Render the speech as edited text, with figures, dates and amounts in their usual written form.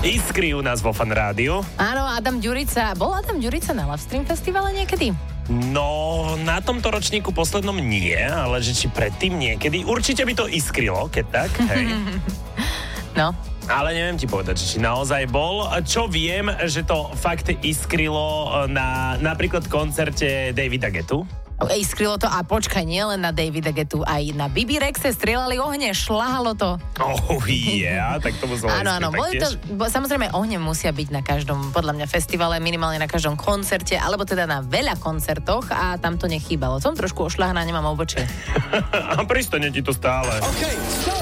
Iskry u nás vo Fan Rádiu. Áno, Adam Ďurica. Bol Adam Ďurica na Love Stream festivale niekedy? No, na tomto ročníku poslednom nie, ale že či predtým niekedy. Určite by to iskrylo, keď tak, hej. No. Ale neviem ti povedať, či naozaj bol. Čo viem, že to fakt iskrylo na napríklad koncerte Davida Guettu. Iskrylo to a počkaj, nie len na Davida Guettu, aj na Bibi Rexe strieľali ohne, šľahalo to. Oh yeah, tak to muselo Áno, boli to, samozrejme ohne musia byť na každom, podľa mňa festivale, minimálne na každom koncerte, alebo teda na veľa koncertoch a tam to nechýbalo. Som trošku ošľahaná, nemám obočie. A pristane ti to stále. Okay,